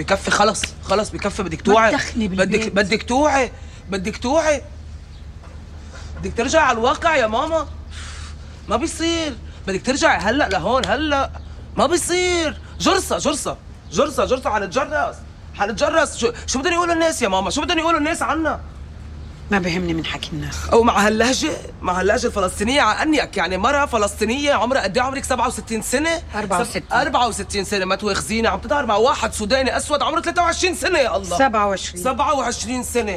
بكفي خلص بكفي. بدك توعي، بدك توعي، بدك ترجع على الواقع يا ماما. ما بيصير، بدك ترجع هلا لهون هلا. ما بيصير. جرصة حنتجرس. شو بدهم يقولوا الناس يا ماما؟ شو بدهم يقولوا الناس عنا؟ ما بهمني من حكي الناس. او مع هاللهجه الفلسطينيه عنك. يعني مرة فلسطينية عمرها قد ايه؟ عمرك 67 سنة؟ 64 سنة. ما تواخذيني، عم تظهر مع واحد سوداني اسود عمره 23 سنة. يا الله، 27 سنة.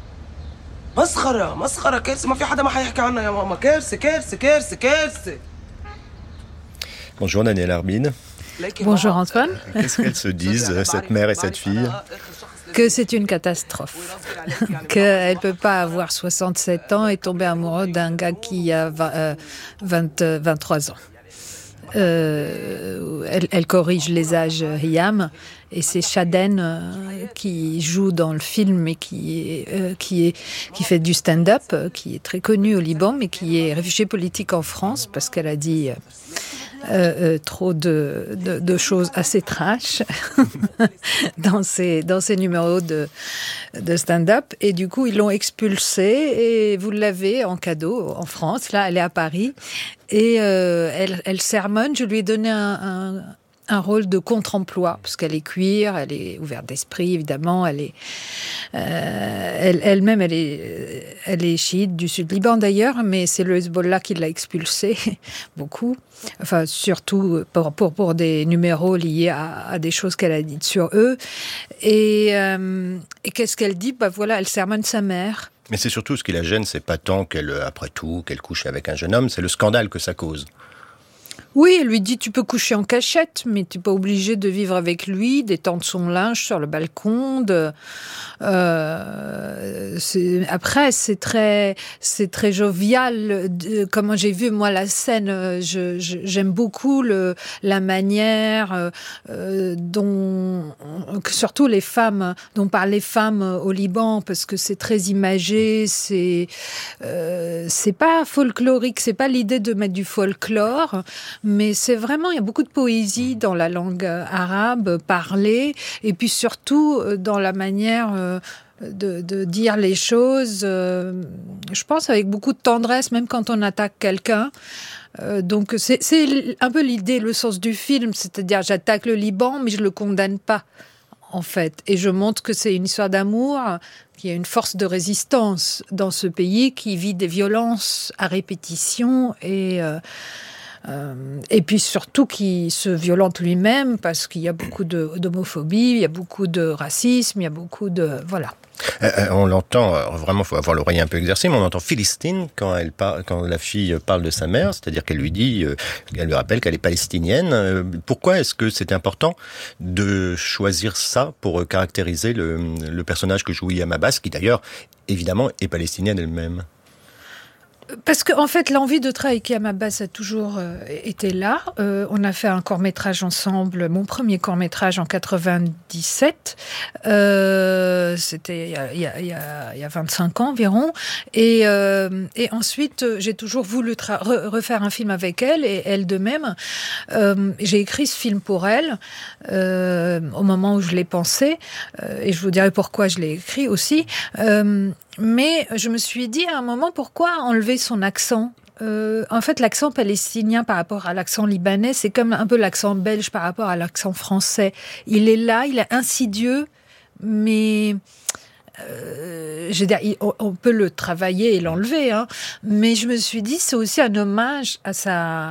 مسخرة كارثة. ما في حدا ما حيحكي عنها يا ماما. كارثة. Bonjour Daniel Arbin. Bonjour Antoine. Qu'est-ce qu'elles se disent, cette mère et cette fille? Que c'est une catastrophe. Qu'elle ne peut pas avoir 67 ans et tomber amoureuse d'un gars qui a 23 ans. Elle corrige les âges Hiam, et c'est Shaden qui joue dans le film et qui fait du stand-up, qui est très connu au Liban, mais qui est réfugiée politique en France parce qu'elle a dit trop de choses assez trash dans ses numéros de stand-up, et du coup ils l'ont expulsée, et vous l'avez en cadeau en France. Là, elle est à Paris, et elle sermonne. Je lui ai donné un rôle de contre-emploi, parce qu'elle est queer, elle est ouverte d'esprit, évidemment, elle-même, elle est chiite du sud Liban d'ailleurs, mais c'est le Hezbollah qui l'a expulsée, beaucoup. Enfin, surtout pour des numéros liés à des choses qu'elle a dites sur eux. Et qu'est-ce qu'elle dit? Voilà, elle sermonne sa mère. Mais c'est surtout ce qui la gêne, c'est pas tant après tout, qu'elle couche avec un jeune homme, c'est le scandale que ça cause. Oui, elle lui dit, tu peux coucher en cachette, mais tu n'es pas obligé de vivre avec lui, d'étendre son linge sur le balcon. Après, c'est très jovial. Comment j'ai vu, moi, la scène, j'aime beaucoup la manière surtout les femmes, dont parlent les femmes au Liban, parce que c'est très imagé, c'est pas folklorique, c'est pas l'idée de mettre du folklore, mais c'est vraiment, il y a beaucoup de poésie dans la langue arabe parlée, et puis surtout dans la manière de dire les choses, je pense avec beaucoup de tendresse, même quand on attaque quelqu'un. Donc c'est un peu l'idée, le sens du film, c'est-à-dire j'attaque le Liban, mais je le condamne pas, en fait. Et je montre que c'est une histoire d'amour, qu'il y a une force de résistance dans ce pays qui vit des violences à répétition, et puis surtout qui se violente lui-même, parce qu'il y a beaucoup d'homophobie, il y a beaucoup de racisme, il y a beaucoup de... Voilà. On l'entend, vraiment, il faut avoir l'oreille un peu exercée, mais on entend Philistine quand la fille parle de sa mère, c'est-à-dire qu'elle lui rappelle qu'elle est palestinienne. Pourquoi est-ce que c'est important de choisir ça pour caractériser le personnage que joue Hiam Abbas, qui d'ailleurs, évidemment, est palestinienne elle-même? Parce qu'en fait, l'envie de travailler avec Hiam Abbas a toujours été là. On a fait un court-métrage ensemble, mon premier court-métrage en 97. C'était il y a 25 ans environ. Et ensuite, j'ai toujours voulu refaire un film avec elle, et elle de même. J'ai écrit ce film pour elle au moment où je l'ai pensé. Et je vous dirai pourquoi je l'ai écrit aussi. Mais je me suis dit à un moment, pourquoi enlever son accent ? En fait, l'accent palestinien par rapport à l'accent libanais, c'est comme un peu l'accent belge par rapport à l'accent français. Il est là, il est insidieux, mais je veux dire, on peut le travailler et l'enlever, hein. Mais je me suis dit, c'est aussi un hommage à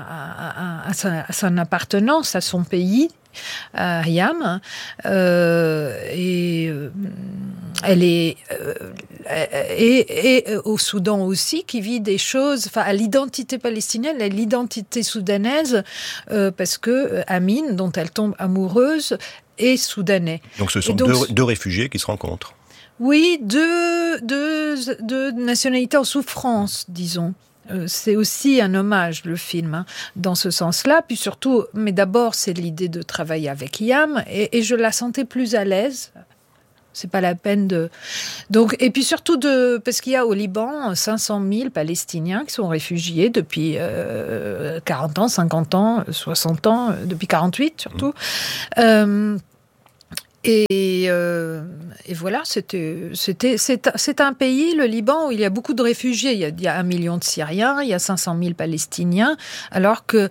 son appartenance à son pays. Hiam, elle est et au Soudan aussi, qui vit des choses, enfin à l'identité palestinienne, à l'identité soudanaise, parce que Amin, dont elle tombe amoureuse, est soudanais. Donc ce sont deux réfugiés qui se rencontrent. Oui, deux nationalités en souffrance, disons. C'est aussi un hommage, le film, hein, dans ce sens-là. Puis surtout, mais d'abord, c'est l'idée de travailler avec Hiam, et je la sentais plus à l'aise. C'est pas la peine de... Donc, et puis surtout, parce qu'il y a au Liban 500 000 Palestiniens qui sont réfugiés depuis 40 ans, 50 ans, 60 ans, depuis 48 surtout. Et voilà, c'est un pays, le Liban, où il y a beaucoup de réfugiés. Il y a 1 million de Syriens, il y a 500 000 Palestiniens, alors que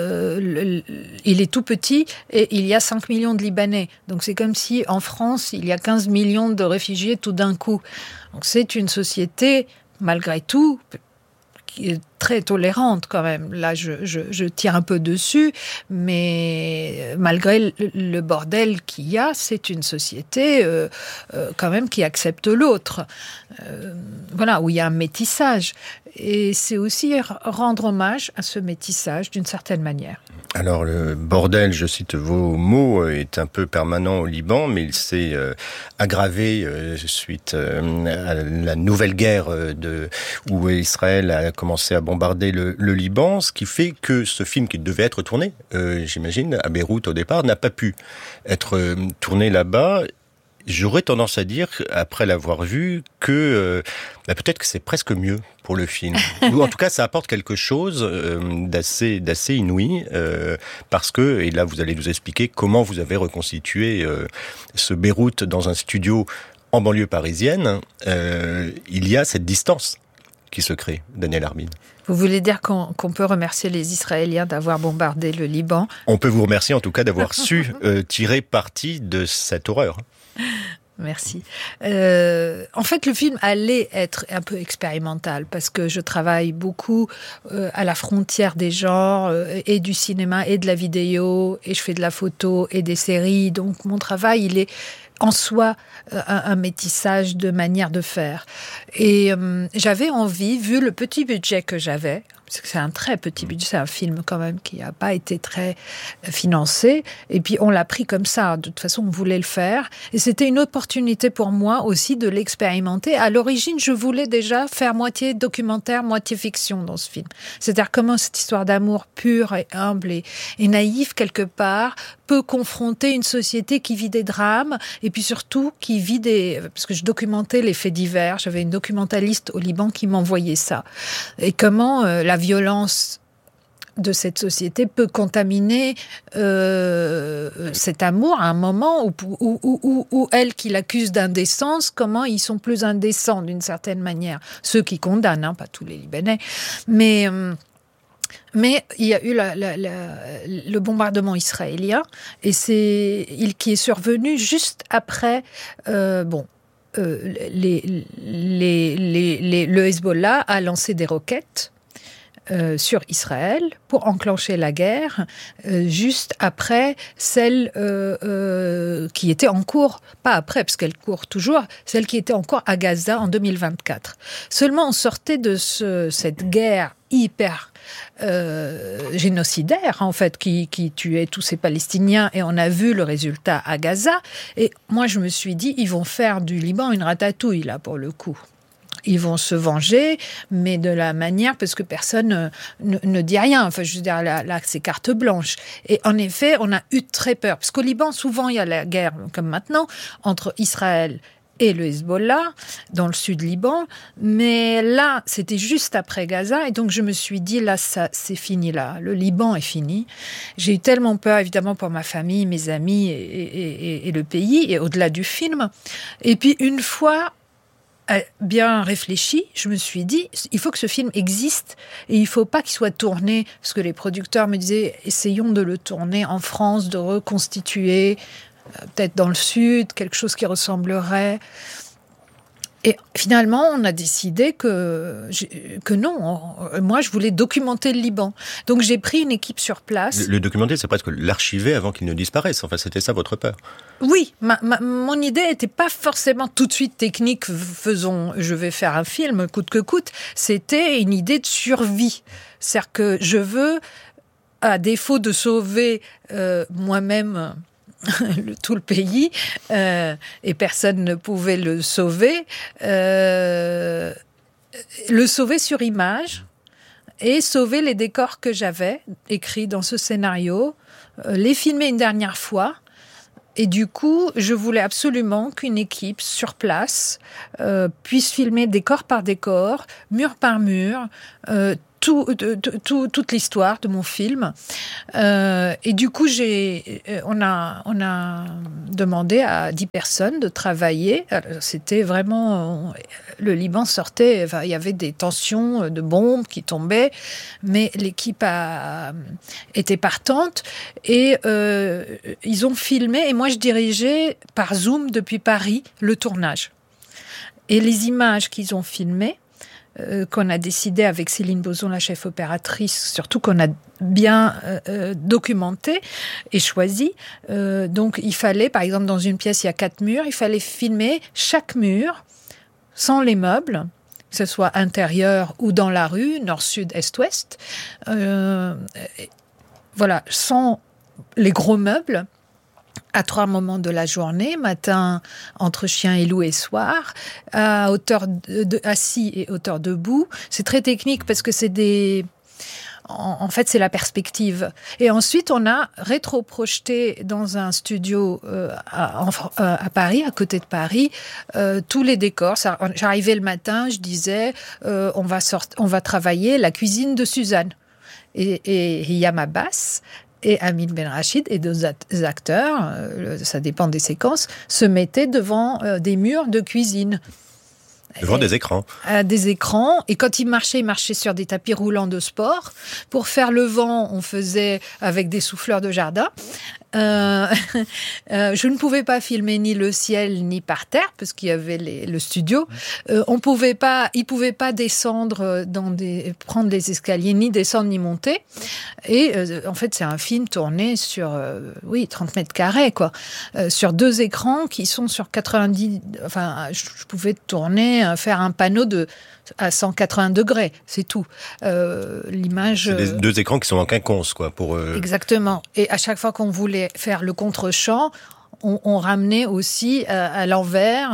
il est tout petit et il y a 5 millions de Libanais. Donc c'est comme si en France, il y a 15 millions de réfugiés tout d'un coup. Donc c'est une société, malgré tout, qui est très tolérante quand même. Là, je tire un peu dessus, mais malgré le bordel qu'il y a, c'est une société quand même qui accepte l'autre. Voilà, où il y a un métissage. Et c'est aussi rendre hommage à ce métissage d'une certaine manière. Alors le bordel, je cite vos mots, est un peu permanent au Liban, mais il s'est aggravé suite à la nouvelle guerre où Israël a commencé à bombarder le Liban, ce qui fait que ce film qui devait être tourné, j'imagine, à Beyrouth au départ, n'a pas pu être tourné là-bas. J'aurais tendance à dire, après l'avoir vu, que peut-être que c'est presque mieux pour le film. Ou en tout cas, ça apporte quelque chose d'assez inouï, parce que, et là vous allez nous expliquer comment vous avez reconstitué ce Beyrouth dans un studio en banlieue parisienne, il y a cette distance qui se crée, Daniel Arbin. Vous voulez dire qu'on peut remercier les Israéliens d'avoir bombardé le Liban ? On peut vous remercier en tout cas d'avoir su tirer parti de cette horreur. Merci. En fait, le film allait être un peu expérimental parce que je travaille beaucoup à la frontière des genres et du cinéma et de la vidéo et je fais de la photo et des séries. Donc, mon travail, il est en soi un métissage de manière de faire. Et j'avais envie, vu le petit budget que j'avais, parce que c'est un très petit budget, c'est un film quand même qui n'a pas été très financé, et puis on l'a pris comme ça, de toute façon on voulait le faire, et c'était une opportunité pour moi aussi de l'expérimenter. À l'origine, je voulais déjà faire moitié documentaire, moitié fiction dans ce film. C'est-à-dire comment cette histoire d'amour pure et humble et naïve quelque part peut confronter une société qui vit des drames, et puis surtout qui vit parce que je documentais les faits divers, j'avais une documentaliste au Liban qui m'envoyait ça, et comment la violence de cette société peut contaminer cet amour à un moment où elle qui l'accuse d'indécence, comment ils sont plus indécents d'une certaine manière. Ceux qui condamnent, pas tous les Libanais, mais il y a eu le bombardement israélien et qui est survenu juste après. Le Hezbollah a lancé des roquettes sur Israël pour enclencher la guerre juste après celle qui était en cours, pas après parce qu'elle court toujours, celle qui était en cours à Gaza en 2024. Seulement on sortait de cette guerre hyper génocidaire en fait qui tuait tous ces Palestiniens et on a vu le résultat à Gaza et moi je me suis dit ils vont faire du Liban une ratatouille là pour le coup. Ils vont se venger, mais de la manière, parce que personne ne dit rien. Enfin, je veux dire, là, c'est carte blanche. Et en effet, on a eu très peur. Parce qu'au Liban, souvent, il y a la guerre, comme maintenant, entre Israël et le Hezbollah, dans le sud Liban. Mais là, c'était juste après Gaza. Et donc, je me suis dit, là, c'est fini, là. Le Liban est fini. J'ai eu tellement peur, évidemment, pour ma famille, mes amis et le pays, et au-delà du film. Et puis, une fois bien réfléchi, je me suis dit, il faut que ce film existe et il ne faut pas qu'il soit tourné, parce que les producteurs me disaient, essayons de le tourner en France, de reconstituer, peut-être dans le sud, quelque chose qui ressemblerait. Et finalement, on a décidé que non. Moi, je voulais documenter le Liban. Donc, j'ai pris une équipe sur place. Le documenter, c'est presque l'archiver avant qu'il ne disparaisse. Enfin, c'était ça votre peur. Oui, mon idée n'était pas forcément tout de suite technique. Je vais faire un film, coûte que coûte. C'était une idée de survie. C'est-à-dire que je veux, à défaut de sauver moi-même tout le pays, et personne ne pouvait le sauver sur image et sauver les décors que j'avais écrits dans ce scénario, les filmer une dernière fois. Et du coup, je voulais absolument qu'une équipe sur place puisse filmer décor par décor, mur par mur, toute l'histoire de mon film. Et du coup, on a demandé à 10 personnes de travailler. Alors, c'était vraiment... Le Liban sortait... Enfin, il y avait des tensions de bombes qui tombaient, mais l'équipe était partante. Et ils ont filmé, et moi, je dirigeais par Zoom depuis Paris le tournage. Et les images qu'ils ont filmées, qu'on a décidé avec Céline Bozon, la chef opératrice, surtout qu'on a bien documenté et choisi. Donc, il fallait, par exemple, dans une pièce, il y a 4 murs, il fallait filmer chaque mur sans les meubles, que ce soit intérieur ou dans la rue, nord, sud, est, ouest. Voilà, sans les gros meubles, à 3 moments de la journée, matin entre chien et loup et soir, à hauteur assis et hauteur debout. C'est très technique parce que en fait, c'est la perspective. Et ensuite, on a rétro-projeté dans un studio à Paris, à côté de Paris, tous les décors. J'arrivais le matin, je disais, on va travailler la cuisine de Suzanne. Et Yam Abbas et Amin Benrachid et 2 acteurs, ça dépend des séquences, se mettaient devant des murs de cuisine. Devant des écrans. Des écrans. Et quand ils marchaient sur des tapis roulants de sport. Pour faire le vent, on faisait avec des souffleurs de jardin. Je ne pouvais pas filmer ni le ciel ni par terre parce qu'il y avait le studio. Ils pouvaient pas descendre prendre les escaliers, ni descendre ni monter. Et en fait, c'est un film tourné sur 30 mètres carrés, quoi, sur 2 écrans qui sont sur 90. Enfin, je pouvais tourner, faire un panneau à 180 degrés, c'est tout. L'image... C'est les 2 écrans qui sont en quinconce, quoi. Exactement. Et à chaque fois qu'on voulait faire le contre-champ, on ramenait aussi à l'envers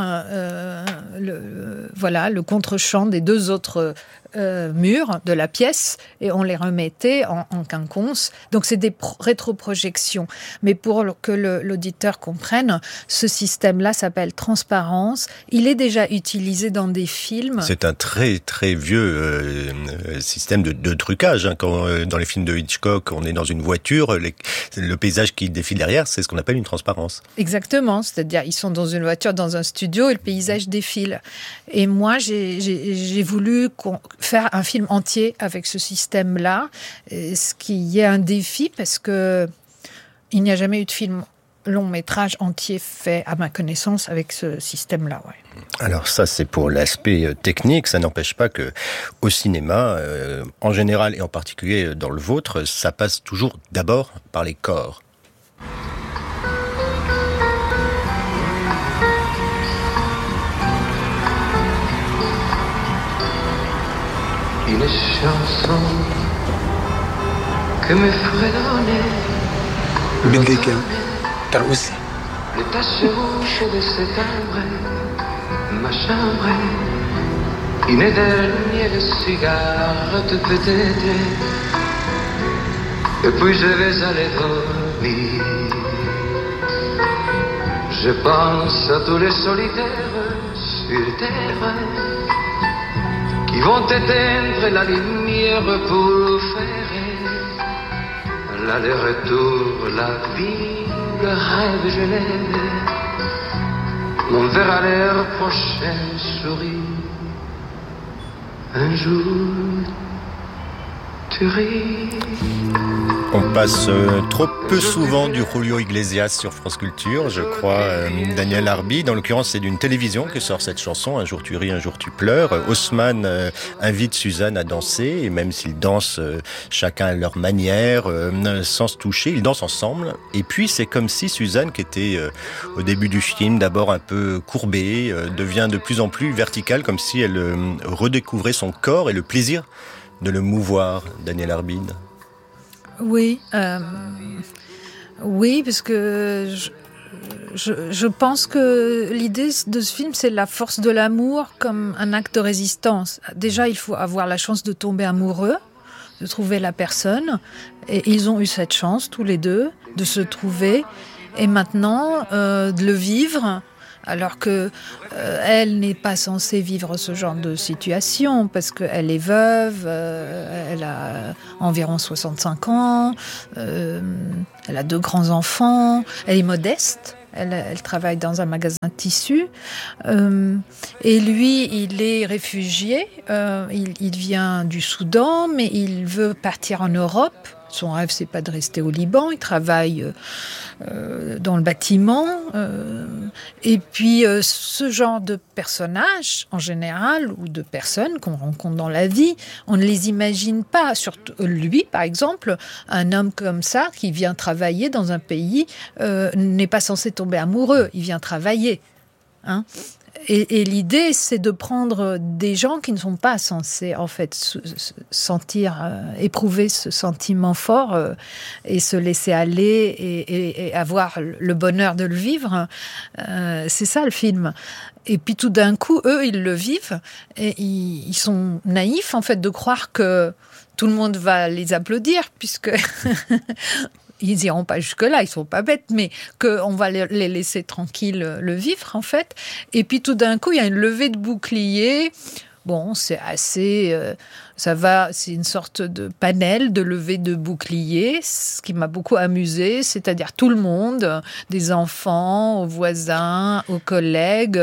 le contre-champ des 2 autres murs de la pièce et on les remettait en quinconce. Donc c'est des rétroprojections. Mais pour que l'auditeur comprenne, ce système-là s'appelle transparence. Il est déjà utilisé dans des films. C'est un très très vieux système de trucage. Hein. Quand dans les films de Hitchcock, on est dans une voiture, le paysage qui défile derrière, c'est ce qu'on appelle une transparence. Exactement, c'est-à-dire ils sont dans une voiture, dans un studio et le paysage défile. Et moi, j'ai voulu faire un film entier avec ce système-là, ce qui est un défi parce que il n'y a jamais eu de film long-métrage entier fait, à ma connaissance, avec ce système-là. Ouais. Alors ça, c'est pour l'aspect technique. Ça n'empêche pas que au cinéma, en général et en particulier dans le vôtre, ça passe toujours d'abord par les corps. Une chanson que me ferait donner بدك ترقصي les taches rouges de septembre, ma chambre, une dernière cigarette peut-être, et puis je vais aller dormir. Je pense à tous les solitaires sur terre qui vont éteindre la lumière pour faire l'aller-retour, la vie, le rêve, je l'aime. On verra l'heure prochaine sourire. Un jour, tu ris. On passe trop peu souvent du Julio Iglesias sur France Culture, je crois, Daniel Arbi. Dans l'occurrence, c'est d'une télévision que sort cette chanson, Un jour tu ris, un jour tu pleures. Haussmann invite Suzanne à danser, et même s'ils dansent chacun à leur manière, sans se toucher, ils dansent ensemble. Et puis, c'est comme si Suzanne, qui était au début du film d'abord un peu courbée, devient de plus en plus verticale, comme si elle redécouvrait son corps et le plaisir de le mouvoir, Daniel Arbin. Oui, parce que je pense que l'idée de ce film, c'est la force de l'amour comme un acte de résistance. Déjà, il faut avoir la chance de tomber amoureux, de trouver la personne. Et ils ont eu cette chance, tous les deux, de se trouver. Et maintenant, de le vivre alors que elle n'est pas censée vivre ce genre de situation parce qu'elle est veuve, elle a environ 65 ans, elle a 2 grands-enfants, elle est modeste. Elle travaille dans un magasin de tissus. Et lui, il est réfugié. Il vient du Soudan, mais il veut partir en Europe. Son rêve, c'est pas de rester au Liban. Il travaille dans le bâtiment. Et puis, ce genre de personnages, en général, ou de personnes qu'on rencontre dans la vie, on ne les imagine pas. Surtout lui, par exemple, un homme comme ça, qui vient travailler dans un pays, n'est pas censé tomber amoureux. Il vient travailler. Hein ? Et l'idée, c'est de prendre des gens qui ne sont pas censés, en fait, éprouver ce sentiment fort et se laisser aller et avoir le bonheur de le vivre. C'est ça, le film. Et puis, tout d'un coup, eux, ils le vivent et ils sont naïfs, en fait, de croire que tout le monde va les applaudir, puisque... Ils n'iront pas jusque-là, ils ne sont pas bêtes, mais qu'on va les laisser tranquilles le vivre, en fait. Et puis, tout d'un coup, il y a une levée de bouclier. Bon, c'est assez... ça va, c'est une sorte de panel de levée de bouclier, ce qui m'a beaucoup amusée, c'est-à-dire tout le monde, des enfants, aux voisins, aux collègues...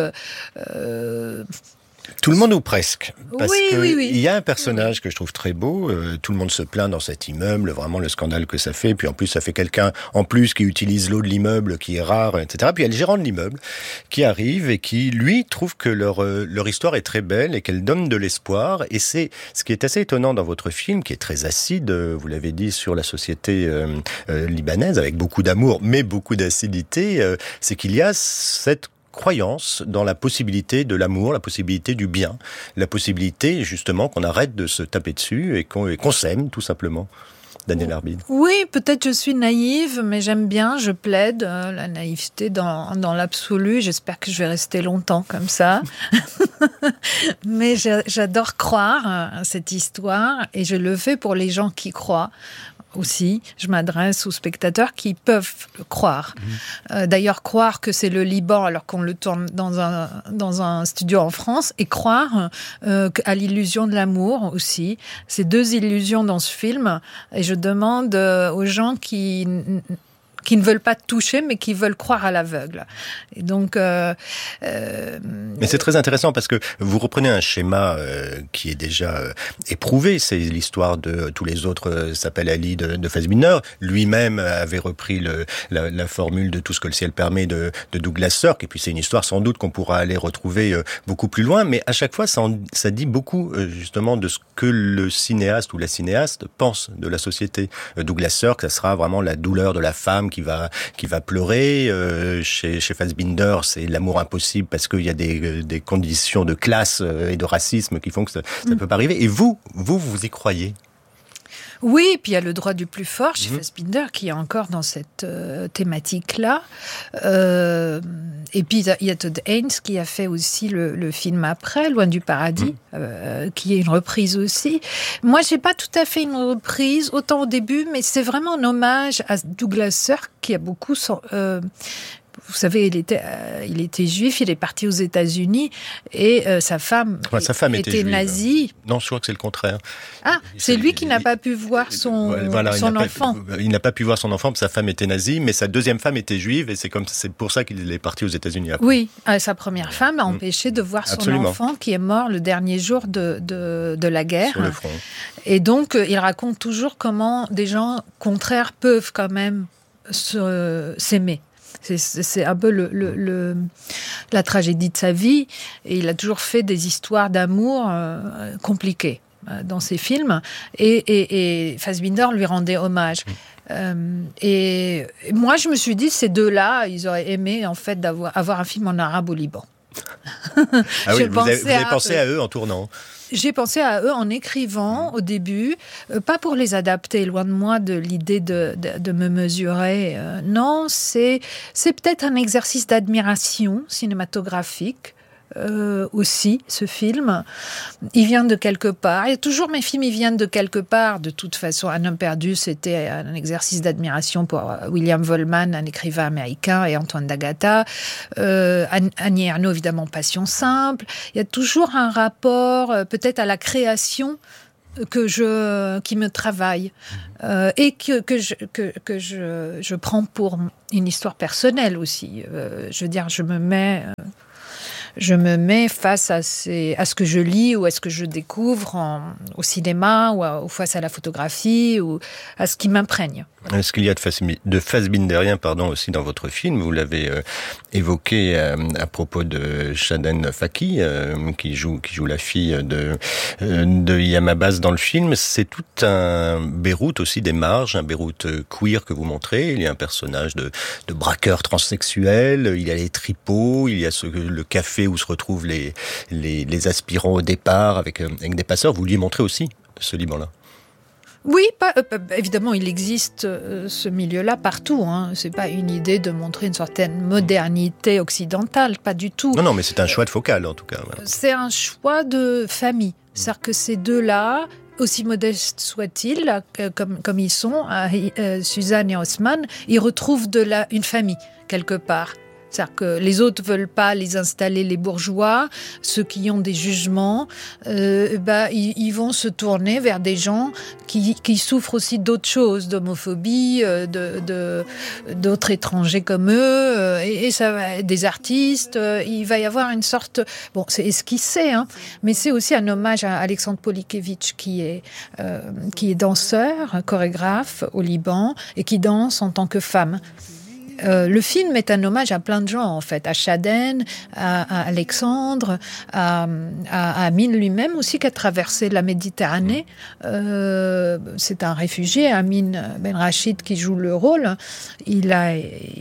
Tout le monde ou presque, parce oui. Il y a un personnage que je trouve très beau. Tout le monde se plaint dans cet immeuble, vraiment le scandale que ça fait. Puis en plus, ça fait quelqu'un en plus qui utilise l'eau de l'immeuble, qui est rare, etc. Puis il y a le gérant de l'immeuble qui arrive et qui, lui, trouve que leur histoire est très belle et qu'elle donne de l'espoir. Et c'est ce qui est assez étonnant dans votre film, qui est très acide, vous l'avez dit, sur la société libanaise, avec beaucoup d'amour, mais beaucoup d'acidité, c'est qu'il y a cette croyance dans la possibilité de l'amour, la possibilité du bien, la possibilité justement qu'on arrête de se taper dessus et qu'on s'aime tout simplement. Danielle Arbide. Oui, peut-être je suis naïve, mais j'aime bien, je plaide la naïveté dans l'absolu. J'espère que je vais rester longtemps comme ça. Mais j'adore croire à cette histoire et je le fais pour les gens qui croient. Aussi, je m'adresse aux spectateurs qui peuvent croire. D'ailleurs, croire que c'est le Liban alors qu'on le tourne dans un studio en France et croire à l'illusion de l'amour aussi. C'est 2 illusions dans ce film et je demande aux gens qui ne veulent pas toucher, mais qui veulent croire à l'aveugle. Et donc... Mais c'est très intéressant parce que vous reprenez un schéma qui est déjà éprouvé. C'est l'histoire de tous les autres s'appelle Ali de Fassbinder. Lui-même avait repris la formule de Tout ce que le ciel permet de Douglas Sirk. Et puis c'est une histoire sans doute qu'on pourra aller retrouver beaucoup plus loin. Mais à chaque fois, ça dit beaucoup justement de ce que le cinéaste ou la cinéaste pense de la société. Douglas Sirk, ça sera vraiment la douleur de la femme qui va pleurer. Chez Fassbinder, c'est l'amour impossible parce qu'il y a des conditions de classe et de racisme qui font que ça peut pas arriver. Et vous y croyez? Oui, puis il y a le droit du plus fort chez Fassbinder qui est encore dans cette thématique-là. Et puis il y a Todd Haynes qui a fait aussi le film après, Loin du paradis, qui est une reprise aussi. Moi, j'ai pas tout à fait une reprise, autant au début, mais c'est vraiment un hommage à Douglas Sirk qui a beaucoup... Vous savez, il était juif, il est parti aux États-Unis et sa femme était nazie. Non, je crois que c'est le contraire. Ah, c'est lui qui n'a pas pu voir son enfant. Il n'a pas pu voir son enfant parce que sa femme était nazie, mais sa deuxième femme était juive et c'est pour ça qu'il est parti aux États-Unis après. Oui, sa première femme a empêché de voir son enfant qui est mort le dernier jour de la guerre. Sur le front. Et donc, il raconte toujours comment des gens contraires peuvent quand même s'aimer. C'est un peu la tragédie de sa vie. Et il a toujours fait des histoires d'amour compliquées dans ses films. Et Fassbinder lui rendait hommage. Et moi, je me suis dit, ces deux-là, ils auraient aimé en fait avoir un film en arabe au Liban. Ah oui, vous avez pensé à eux en tournant. J'ai pensé à eux en écrivant au début, pas pour les adapter, loin de moi de l'idée de me mesurer. Non, c'est peut-être un exercice d'admiration cinématographique aussi, ce film. Il vient de quelque part. Et toujours mes films, ils viennent de quelque part. De toute façon, Un homme perdu, c'était un exercice d'admiration pour William Wellman, un écrivain américain, et Antoine d'Agata. Annie Ernaux, évidemment, Passion simple. Il y a toujours un rapport, peut-être à la création, qui me travaille et que je prends pour une histoire personnelle aussi. Je veux dire, je me mets face à ce que je lis ou à ce que je découvre au cinéma ou face à la photographie ou à ce qui m'imprègne. Est-ce qu'il y a de Fassbinderien aussi dans votre film? Vous l'avez évoqué à propos de Shaden Faki, qui joue la fille de Yam Abbas dans le film. C'est tout un Beyrouth aussi des marges, un Beyrouth queer que vous montrez. Il y a un personnage de braqueur transsexuel, il y a les tripots, il y a le café où se retrouvent les aspirants au départ avec des passeurs. Vous lui montrez aussi ce Liban-là? Oui, évidemment, il existe ce milieu-là partout. Hein. C'est pas une idée de montrer une certaine modernité occidentale, pas du tout. Non, mais c'est un choix de focale, en tout cas. Voilà. C'est un choix de famille. C'est-à-dire que ces deux-là, aussi modestes soient-ils, comme ils sont, Suzanne et Osman, ils retrouvent une famille, quelque part. C'est-à-dire que les autres ne veulent pas les installer, les bourgeois, ceux qui ont des jugements, ils vont se tourner vers des gens qui souffrent aussi d'autres choses, d'homophobie, d'autres étrangers comme eux, et ça va, des artistes. Il va y avoir une sorte... Bon, c'est esquissé, hein, mais c'est aussi un hommage à Alexandre Polikevitch, qui est danseur, chorégraphe au Liban, et qui danse en tant que femme. Le film est un hommage à plein de gens, en fait, à Shaden, à Alexandre, à Amin lui-même aussi, qui a traversé la Méditerranée. C'est un réfugié, Amin Ben Rachid, qui joue le rôle. Il a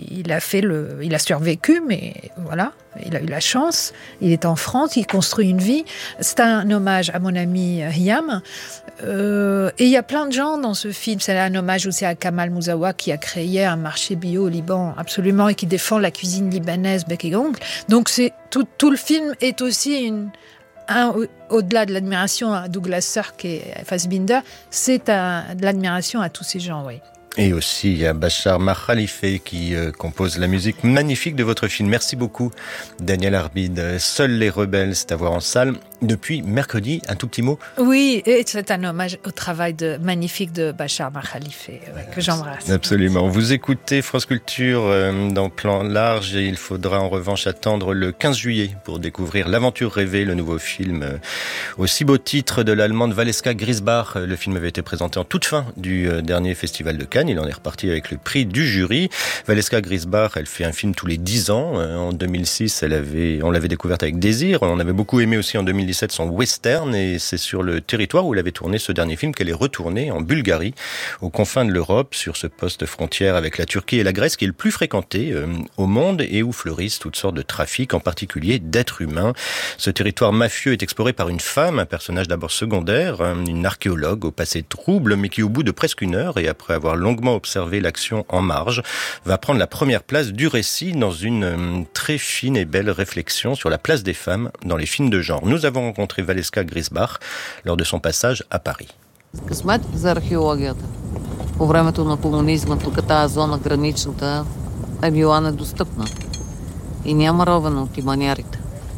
survécu, mais voilà. Il a eu la chance, il est en France, il construit une vie. C'est un hommage à mon ami Hiam. Et il y a plein de gens dans ce film. C'est un hommage aussi à Kamal Mouzawa, qui a créé un marché bio au Liban, absolument, et qui défend la cuisine libanaise bec et ongle. Donc tout le film est aussi au-delà de l'admiration à Douglas Sirk et Fassbinder, c'est de l'admiration à tous ces gens, oui. Et aussi, il y a Bachar Makhalife qui compose la musique magnifique de votre film. Merci beaucoup, Daniel Arbid. Seuls les rebelles, c'est à voir en salle depuis mercredi. Un tout petit mot? Oui, et c'est un hommage au travail magnifique de Bachar Makhalife, que j'embrasse. Absolument. Vous écoutez France Culture dans Plan Large, et il faudra en revanche attendre le 15 juillet pour découvrir L'Aventure rêvée, le nouveau film au si beau titre de l'allemande Valeska Grisbach. Le film avait été présenté en toute fin du dernier festival de Cannes. Il en est reparti avec le prix du jury. Valeska Grisbach, elle fait un film tous les 10 ans. En 2006, on l'avait découverte avec Désir. On avait beaucoup aimé aussi en 2017 son western, et c'est sur le territoire où elle avait tourné ce dernier film qu'elle est retournée, en Bulgarie, aux confins de l'Europe, sur ce poste frontière avec la Turquie et la Grèce, qui est le plus fréquenté au monde et où fleurissent toutes sortes de trafics, en particulier d'êtres humains. Ce territoire mafieux est exploré par une femme, un personnage d'abord secondaire, une archéologue au passé trouble, mais qui, au bout de presque une heure, et après avoir longuement observé l'action en marge, va prendre la première place du récit dans une très fine et belle réflexion sur la place des femmes dans les films de genre. Nous avons rencontré Valeska Grisbach lors de son passage à Paris. Късмет за археологията. По времето на комунизма тук тази зона граничната е била недостъпна. И няма ровена от иманярите.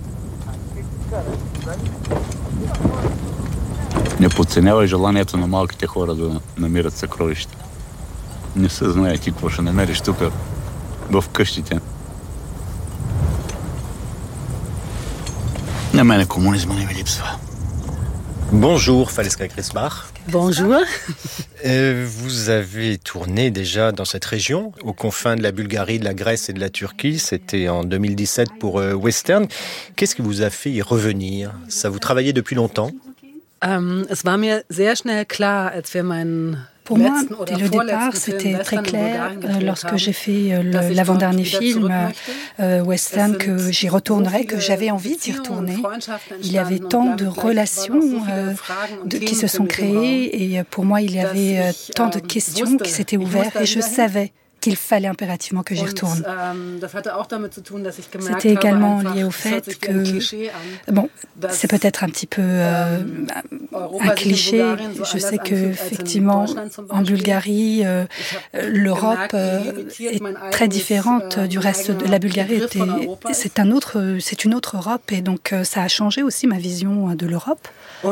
Не подценявай желанието на малките хора да намират съкровища. Не се знае ти какво ще намериш тук в къщите. На мене комунизма не ми липсва. Bonjour, Valeska Grisbach. Bonjour. Vous avez tourné déjà dans cette région, aux confins de la Bulgarie, de la Grèce et de la Turquie. C'était en 2017 pour Western. Qu'est-ce qui vous a fait y revenir? Ça vous travaillait depuis longtemps? Es war mir sehr schnell klar, als wir meinen Pour moi, dès le départ, c'était très clair lorsque j'ai fait l'avant-dernier film western que j'y retournerais, que j'avais envie d'y retourner. Il y avait tant de relations qui se sont créées et pour moi, il y avait tant de questions qui s'étaient ouvertes et je savais qu'il fallait impérativement que j'y retourne. C'était également lié au fait que, bon, c'est peut-être un petit peu un cliché. Je sais qu'effectivement, en Bulgarie, l'Europe est très différente du reste de la Bulgarie. C'est une autre Europe et donc ça a changé aussi ma vision de l'Europe.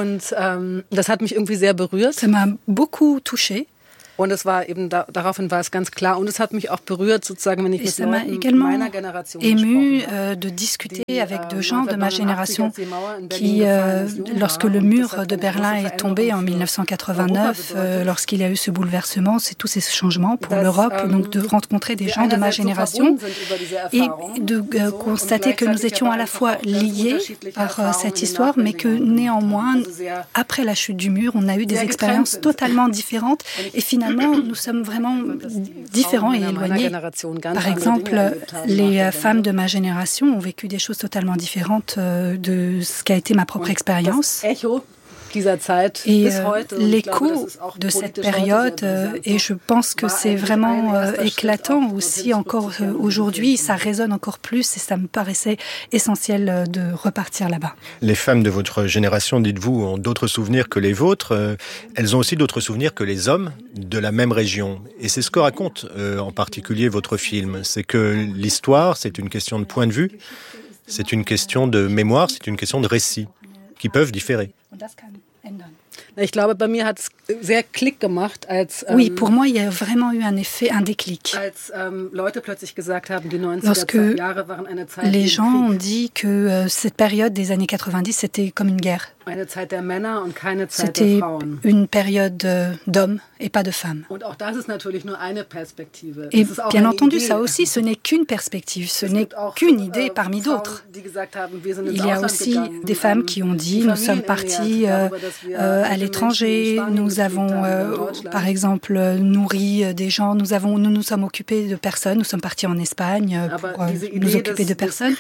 Ça m'a beaucoup touchée. Und es war eben daraufhin war es ganz klar und es hat mich auch berührt sozusagen, wenn ich mit Leuten meiner Generation ému de discuter avec des gens de ma génération qui, lorsque le mur de Berlin est tombé en 1989, lorsqu'il y a eu ce bouleversement, c'est tous ces changements pour l'Europe, donc de rencontrer des gens de ma génération et de constater que nous étions à la fois liés par cette histoire, mais que néanmoins, après la chute du mur, on a eu des expériences totalement différentes et finalement, nous sommes vraiment différents et éloignés. Par exemple, les femmes de ma génération ont vécu des choses totalement différentes de ce qu'a été ma propre expérience. Et l'écho de cette période, et je pense que c'est vraiment éclatant aussi encore aujourd'hui, ça résonne encore plus et ça me paraissait essentiel de repartir là-bas. Les femmes de votre génération, dites-vous, ont d'autres souvenirs que les vôtres. Elles ont aussi d'autres souvenirs que les hommes de la même région. Et c'est ce que raconte en particulier votre film. C'est que l'histoire, c'est une question de point de vue, c'est une question de mémoire, c'est une question de récit, qui peuvent différer. Ich glaube, bei mir hat es sehr Klick gemacht, als oui, pour moi, il y a vraiment eu un effet, un déclic. Als Leute plötzlich gesagt haben, die 90er Jahre waren eine Zeit les gens ont dit que cette période des années 90, c'était comme une guerre. Eine Zeit der Männer und keine Zeit C'était der Frauen. une période d'hommes et pas de femmes. Und auch das ist natürlich nur eine Perspektive. Et bien entendu, ça aussi, ce n'est qu'une perspektive, ce n'est qu'une idée parmi d'autres. Il y a aussi des femmes qui ont dit, nous sommes partis à l'étranger, nous avons par exemple nourri des gens, nous nous sommes occupés de personnes, nous sommes partis en Espagne pour nous occuper de personnes.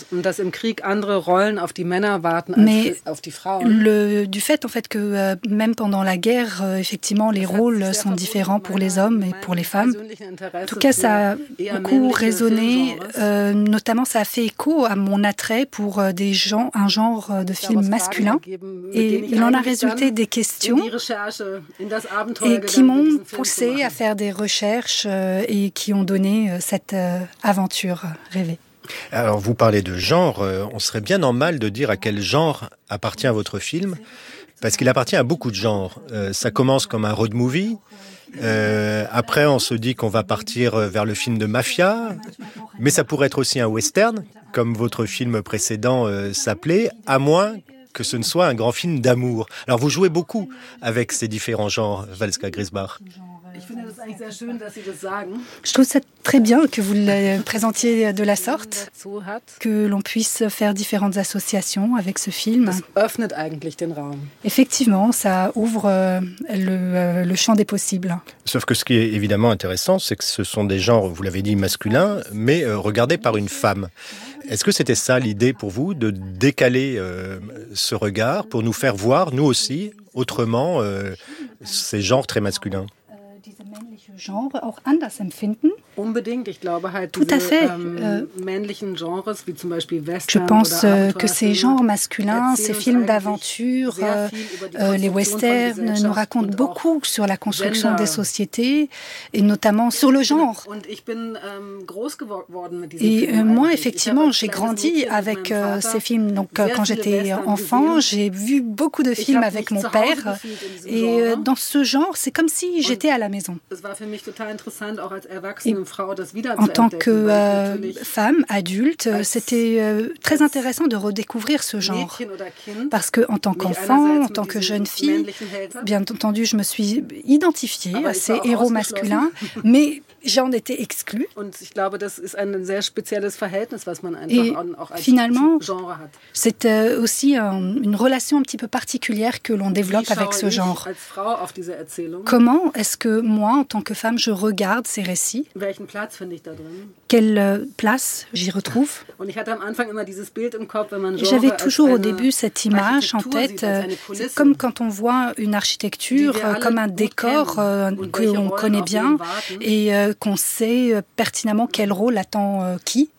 Mais du fait en fait que même pendant la guerre, effectivement, les rôles sont différents pour les hommes et pour les femmes. En tout cas, ça a beaucoup résonné, notamment ça a fait écho à mon attrait pour un genre de film masculin. Et il en a résulté des questions et qui m'ont poussé à faire des recherches et qui ont donné cette aventure rêvée. Alors, vous parlez de genre. On serait bien en mal de dire à quel genre appartient votre film, parce qu'il appartient à beaucoup de genres. Ça commence comme un road movie. Après, on se dit qu'on va partir vers le film de mafia, mais ça pourrait être aussi un western, comme votre film précédent s'appelait, à moins que ce ne soit un grand film d'amour. Alors, vous jouez beaucoup avec ces différents genres, Valeska Grisbach. Je trouve ça très bien que vous le présentiez de la sorte, que l'on puisse faire différentes associations avec ce film. Effectivement, ça ouvre le champ des possibles. Sauf que ce qui est évidemment intéressant, c'est que ce sont des genres, vous l'avez dit, masculins, mais regardés par une femme. Est-ce que c'était ça l'idée pour vous, de décaler ce regard pour nous faire voir, nous aussi, autrement, ces genres très masculins ? Genre auch anders empfinden. Unbedingt. Ich glaube halt Tout à fait. männlichen Genres, wie zum Beispiel Je Western pense oder que ces genres masculins, ces films d'aventure, les westerns nous racontent beaucoup sur la construction des sociétés et notamment sur le genre. Et moi, effectivement, j'ai grandi avec ces films. Donc, quand j'étais enfant, j'ai vu beaucoup de films avec mon père. Et dans ce genre, c'est comme si j'étais à la maison. Et en tant que femme, adulte, c'était très intéressant de redécouvrir ce genre. Parce qu'en tant qu'enfant, en tant que jeune fille, bien entendu, je me suis identifiée à ces héros masculins, mais j'en étais exclue. Et finalement, c'est aussi une relation un petit peu particulière que l'on développe avec ce genre. Comment est-ce que moi, en tant que femme, je regarde ces récits? Quelle place j'y retrouve? J'avais toujours au début cette image en tête, c'est comme quand on voit une architecture, comme un décor qu'on connaît bien et qu'on sait pertinemment quel rôle attend qui.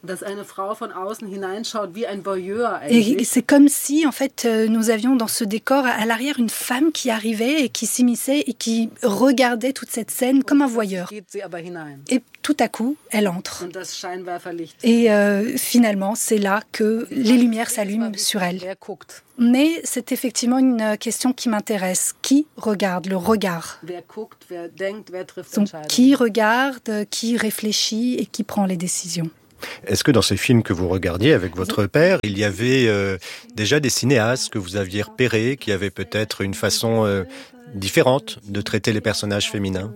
Et c'est comme si, en fait, nous avions dans ce décor à l'arrière une femme qui arrivait et qui s'immisçait et qui regardait toute cette scène comme un voyeur. Et tout à coup, elle entre. Et finalement, c'est là que les lumières s'allument sur elle. Mais c'est effectivement une question qui m'intéresse. Qui regarde? Le regard. Donc, qui regarde, qui réfléchit et qui prend les décisions? Est-ce que dans ces films que vous regardiez avec votre père, il y avait déjà des cinéastes que vous aviez repérés, qui avaient peut-être une façon différente de traiter les personnages féminins?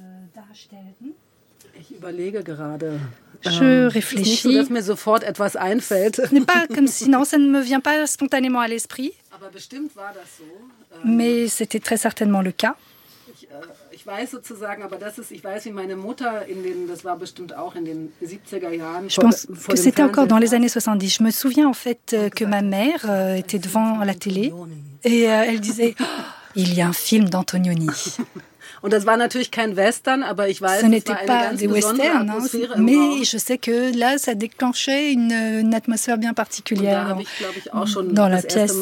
Je réfléchis. Ce n'est pas comme si, non, ça ne me vient pas spontanément à l'esprit. Mais c'était très certainement le cas. Je pense que c'était encore dans les années 70. Je me souviens en fait que ma mère était devant la télé et elle disait oh, « Il y a un film d'Antonioni ». Ce n'était pas des westerns, hein, mais je sais que là, ça déclenchait une atmosphère bien particulière dans la pièce.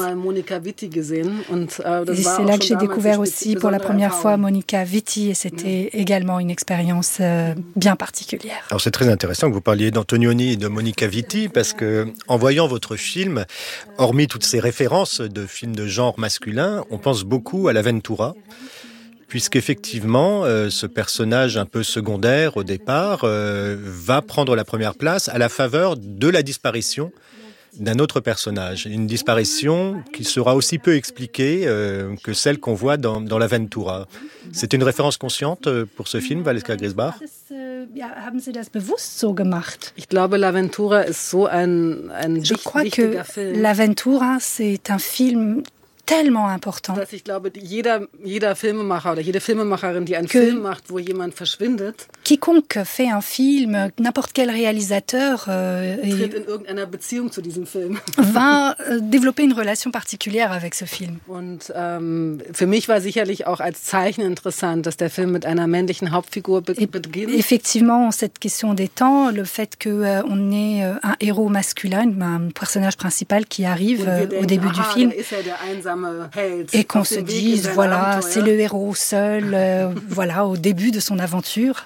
Et c'est là que j'ai découvert aussi pour la première fois Monica Vitti, et c'était également une expérience bien particulière. Alors c'est très intéressant que vous parliez d'Antonioni et de Monica Vitti, parce que en voyant votre film, hormis toutes ces références de films de genre masculin, on pense beaucoup à l'Avventura. Puisqu'effectivement, ce personnage un peu secondaire au départ va prendre la première place à la faveur de la disparition d'un autre personnage. Une disparition qui sera aussi peu expliquée que celle qu'on voit dans l'Avventura. C'est une référence consciente pour ce film, Valeska Griesbach? Haben Sie das bewusst so gemacht? Ich glaube, l'Avventura ist so ein Je crois que l'Avventura, c'est un film tellement important. Ich glaube, jeder Filmemacher oder jede Filmemacherin, die einen Film macht, wo jemand verschwindet, quiconque fait un film, n'importe quel réalisateur tritt in irgendeiner Beziehung zu diesem Film. Va développer une relation particulière avec ce film. Und für mich war sicherlich auch als Zeichen interessant, dass der Film mit einer männlichen Hauptfigur beginnt. Effectivement, cette question des temps, le fait qu'on ait un héros masculin, un personnage principal qui arrive au début du film, et qu'on se dise, voilà, c'est le héros seul, voilà, au début de son aventure.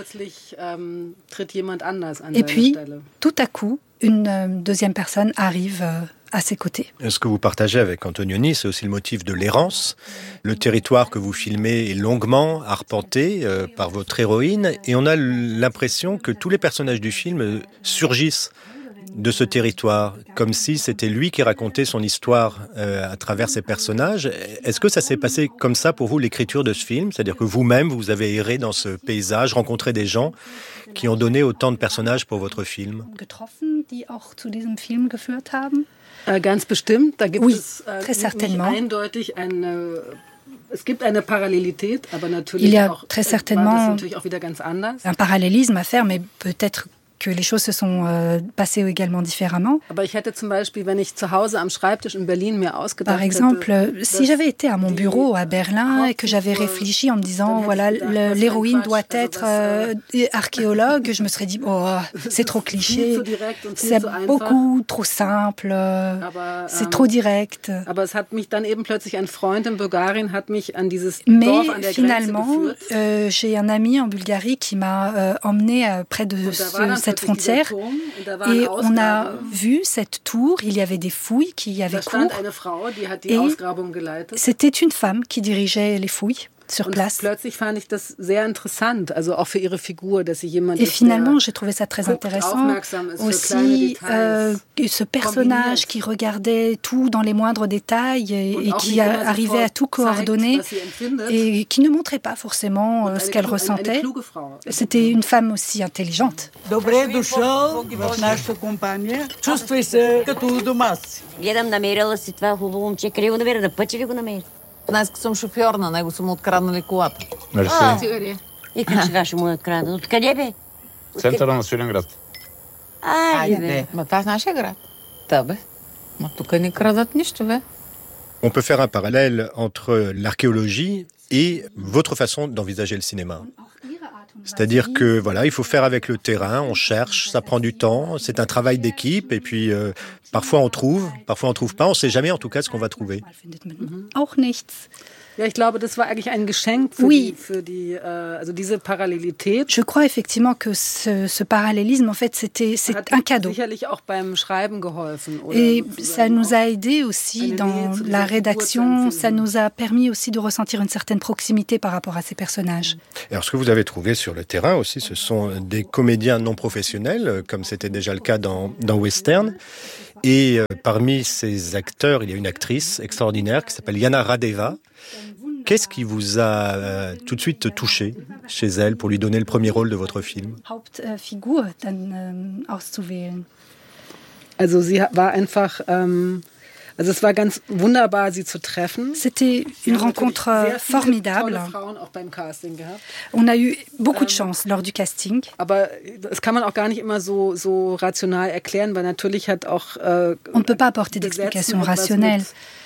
Et puis, tout à coup, une deuxième personne arrive à ses côtés. Ce que vous partagez avec Antonioni, c'est aussi le motif de l'errance. Le territoire que vous filmez est longuement arpenté par votre héroïne, et on a l'impression que tous les personnages du film surgissent de ce territoire, comme si c'était lui qui racontait son histoire à travers ses personnages. Est-ce que ça s'est passé comme ça pour vous, l'écriture de ce film? C'est-à-dire que vous-même, vous avez erré dans ce paysage, rencontré des gens qui ont donné autant de personnages pour votre film? Getroffen, die auch zu diesem Film geführt haben? Ganz bestimmt. Da gibt es très certainement. Eindeutig eine... Es gibt eine Parallelität, aber natürlich Il y a auch, très certainement natürlich auch wieder ganz anders. Un parallélisme à faire, mais peut-être que les choses se sont passées également différemment. Aber ich hätte zum Beispiel, wenn ich zu Hause am Schreibtisch in Berlin mir ausgedacht Par exemple, si j'avais été à mon bureau à Berlin et que j'avais réfléchi en me disant, voilà, l'héroïne doit être archéologue, je me serais dit, oh, c'est trop cliché, c'est beaucoup trop simple, c'est trop direct. Mais finalement, j'ai un ami en Bulgarie qui m'a emmené près de cette frontière et on a vu cette tour, il y avait des fouilles qui avaient cours et c'était une femme qui dirigeait les fouilles sur place. Et finalement, j'ai trouvé ça très intéressant aussi, ce personnage qui regardait tout dans les moindres détails et qui arrivait à tout coordonner et qui ne montrait pas forcément ce qu'elle ressentait. C'était une femme aussi intelligente. Добре дошъл в нашата компания. Чувствай се като у дома си. Гледам, намерила си това хубаво момче. Къде го намери? На път ли го намери? Днес съм шофьор, на него са му откраднали колата. Мерси. И как сега ще му откраднат? Откъде бе? Центъра на Свиленград. Айде. Ма това е нашия град. Да, бе. Ма тук ни крадат нищо, бе. On peut faire un parallèle entre l'archéologie et votre façon d'envisager le cinéma. C'est-à-dire que voilà, il faut faire avec le terrain, on cherche, ça prend du temps, c'est un travail d'équipe et puis parfois on trouve pas, on ne sait jamais en tout cas ce qu'on va trouver. Auch nichts. Ja, ich glaube, das war eigentlich ein Geschenk für die also diese Parallelität. Je crois effectivement que ce parallélisme, en fait, c'est un cadeau. Sicherlich auch beim Schreiben geholfen. Et ça nous a aidé aussi dans la rédaction. Ça nous a permis aussi de ressentir une certaine proximité par rapport à ces personnages. Et alors, ce que vous avez trouvé sur le terrain aussi, ce sont des comédiens non professionnels, comme c'était déjà le cas dans Western. Et parmi ces acteurs, il y a une actrice extraordinaire qui s'appelle Jana Radeva. Qu'est-ce qui vous a tout de suite touché chez elle pour lui donner le premier rôle de votre film? Hauptfigur dann auszuwählen. Also sie war einfach, also es war ganz wunderbar, sie zu treffen. C'était une rencontre formidable. On a eu beaucoup de chance lors du casting. Aber das kann man auch gar nicht immer so rational erklären, weil natürlich hat auch on ne peut pas apporter d'explication rationnelle.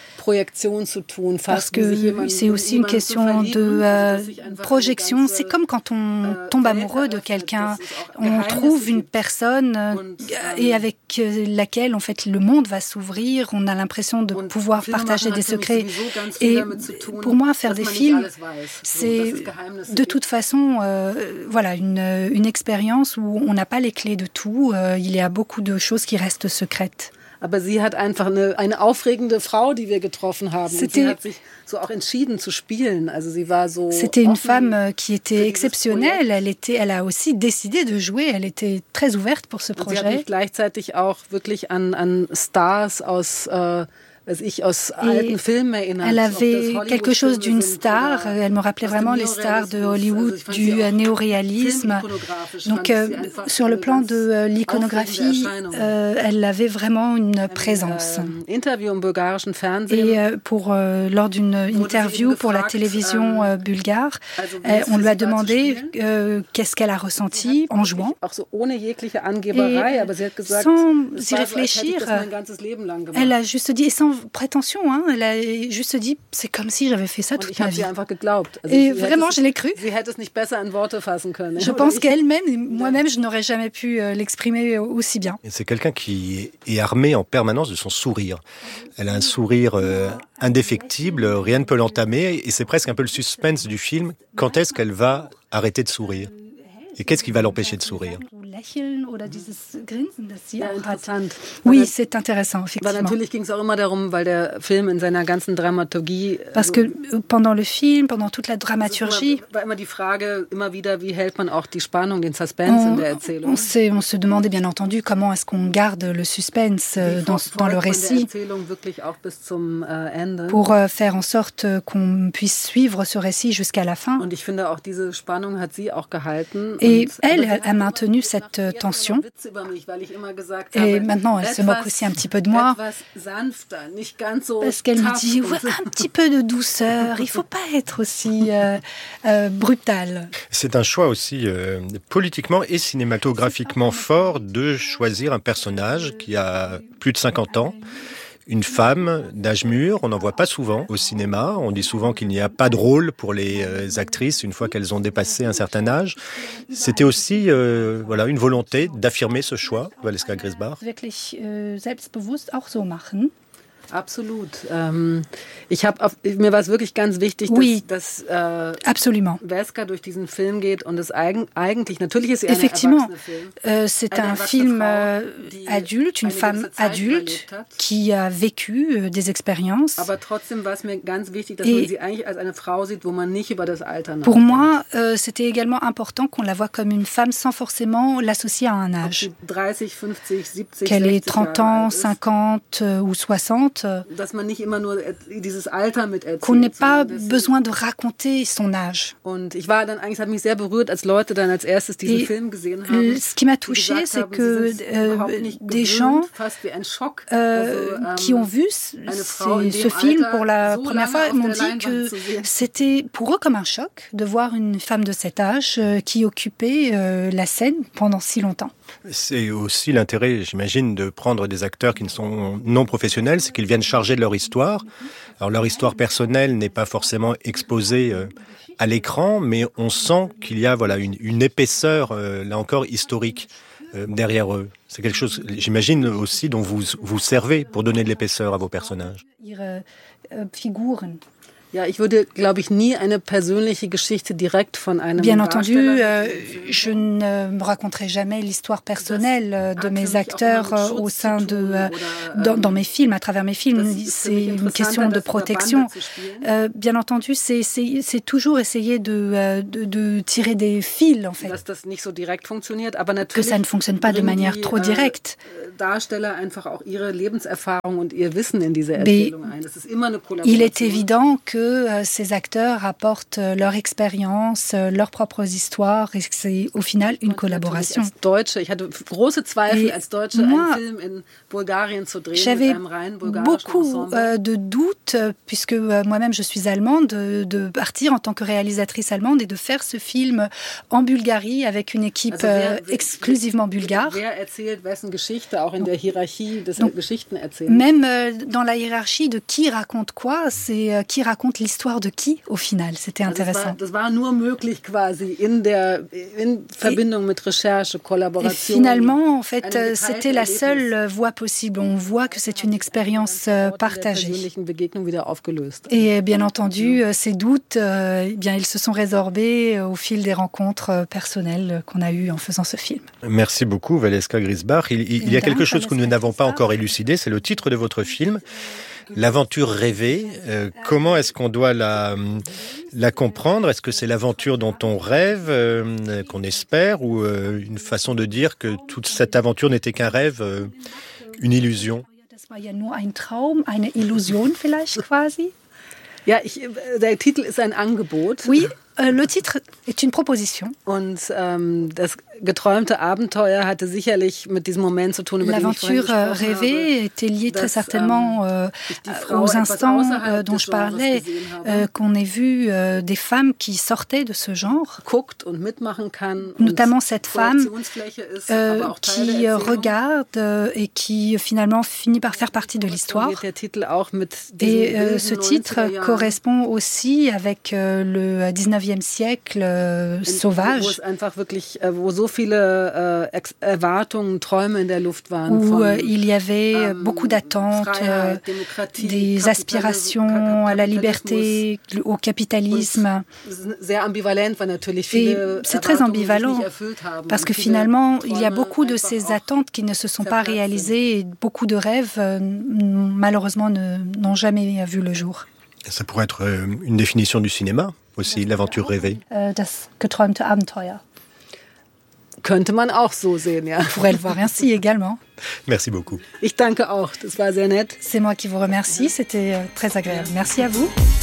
Parce que c'est aussi une question de projection. C'est comme quand on tombe amoureux de quelqu'un, on trouve une personne et avec laquelle en fait le monde va s'ouvrir. On a l'impression de pouvoir partager des secrets. Et pour moi, faire des films, c'est de toute façon voilà une expérience où on n'a pas les clés de tout. Il y a beaucoup de choses qui restent secrètes. Aber sie hat einfach eine aufregende Frau, die wir getroffen haben. Und sie hat sich so auch entschieden zu spielen. Also sie war so. C'était une femme qui était exceptionnelle. Elle a aussi décidé de jouer. Elle était très ouverte pour ce projet. Sie hat mich gleichzeitig auch wirklich an Stars aus alten Filmen erinnert. Elle avait quelque chose d'une star. Elle me rappelait vraiment les stars de Hollywood, du néoréalisme. Donc, sur le plan de l'iconographie, elle avait vraiment une présence. Et lors d'une interview pour la télévision bulgare, on lui a demandé qu'est-ce qu'elle a ressenti en jouant. Et sans y réfléchir, elle a juste dit, et sans prétention, hein, elle a juste dit, c'est comme si j'avais fait ça toute ma vie. Et vraiment, je l'ai cru. Je pense qu'elle-même, et moi-même, je n'aurais jamais pu l'exprimer aussi bien. Et c'est quelqu'un qui est armé en permanence de son sourire. Elle a un sourire indéfectible, rien ne peut l'entamer, et c'est presque un peu le suspense du film. Quand est-ce qu'elle va arrêter de sourire ? Et qu'est-ce qui va l'empêcher de sourire ? Oui, c'est intéressant, effectivement. Parce que pendant le film, pendant toute la dramaturgie, on se demandait bien entendu comment est-ce qu'on garde le suspense dans le récit pour faire en sorte qu'on puisse suivre ce récit jusqu'à la fin. Et elle a maintenu cette tension. Et maintenant, elle se moque aussi un petit peu de moi. Parce qu'elle me dit, ouais, un petit peu de douceur, il ne faut pas être aussi brutal. C'est un choix aussi politiquement et cinématographiquement fort de choisir un personnage qui a plus de 50 ans. Une femme d'âge mûr, on n'en voit pas souvent au cinéma. On dit souvent qu'il n'y a pas de rôle pour les actrices une fois qu'elles ont dépassé un certain âge. C'était aussi voilà, une volonté d'affirmer ce choix, Valeska Grisbach. Wirklich selbstbewusst auch so machen. Absolut. Mir war es wirklich ganz wichtig, dass Valeska durch diesen Film geht und es eigentlich, natürlich ist sie eine Effectivement, Film, c'est un film adulte, une femme adulte qui a vécu des expériences. Aber trotzdem war es mir ganz wichtig, dass man sie eigentlich als eine Frau sieht, wo man nicht über das Alter nachdenkt. Pour moi, c'était également important qu'on la voie comme une femme sans forcément l'associer à un âge. 30, 50, 70, qu'elle ait 30 ans, 50 ou 60. importante. Qu'on n'ait pas besoin de raconter son âge. Ce qui m'a touchée, c'est que des gens qui ont vu ce film pour la première fois m'ont dit que c'était pour eux comme un choc de voir une femme de cet âge qui occupait la scène pendant si longtemps. C'est aussi l'intérêt, j'imagine, de prendre des acteurs qui ne sont non professionnels, c'est qu'ils viennent charger de leur histoire. Alors leur histoire personnelle n'est pas forcément exposée à l'écran, mais on sent qu'il y a une épaisseur, là encore, historique derrière eux. C'est quelque chose, j'imagine, aussi dont vous servez pour donner de l'épaisseur à vos personnages. Figuren. Ja, ich würde, glaube ich, nie eine persönliche Geschichte direkt von einem Bien entendu, je ne me raconterai jamais l'histoire personnelle de mes acteurs au sein dans mes films, à travers mes films. C'est une question de protection. Bien entendu, c'est toujours essayer de tirer des fils, en fait. Que ça ne fonctionne pas de manière trop directe. Mais il est évident que ces acteurs apportent leur expérience, leurs propres histoires, et c'est au final une collaboration. J'avais beaucoup de doutes, puisque moi-même je suis allemande, de partir en tant que réalisatrice allemande et de faire ce film en Bulgarie avec une équipe exclusivement bulgare. Donc, même dans la hiérarchie de qui raconte quoi, c'est qui raconte l'histoire de qui au final. C'était intéressant. Et finalement, en fait, c'était la seule voie possible. On voit que c'est une expérience partagée. Et bien entendu, ces doutes, ils se sont résorbés au fil des rencontres personnelles qu'on a eues en faisant ce film. Merci beaucoup, Valeska Grisbach. Il y a quelque chose que nous n'avons pas encore élucidé, c'est le titre de votre film. L'aventure rêvée, comment est-ce qu'on doit la comprendre ? Est-ce que c'est l'aventure dont on rêve, qu'on espère, ou une façon de dire que toute cette aventure n'était qu'un rêve, une illusion ? Das war ja nur ein Traum, eine Illusion vielleicht quasi. Ja, der Titel ist ein Angebot. Oui, le titre est une proposition. Und das geträumte Abenteuer hatte sicherlich mit diesem Moment zu tun, über den ich vorhin gesprochen habe. L'aventure rêvée était liée très certainement aux instants dont je parlais, qu'on ait vu des femmes qui sortaient de ce genre, notamment cette femme qui regarde et qui finalement finit par faire partie de l'histoire. Et ce titre correspond aussi avec le 19e siècle sauvage, où il y avait beaucoup d'attentes, des aspirations à la liberté, au capitalisme. Et c'est très ambivalent, parce que finalement, il y a beaucoup de ces attentes qui ne se sont pas réalisées, et beaucoup de rêves, malheureusement, n'ont jamais vu le jour. Ça pourrait être une définition du cinéma aussi, l'aventure rêvée. Das geträumte Abenteuer. Könnte man auch so sehen, ja. On pourrait le voir ainsi également. Merci beaucoup. Ich danke auch, das war sehr nett. C'est moi qui vous remercie, c'était très agréable. Merci à vous.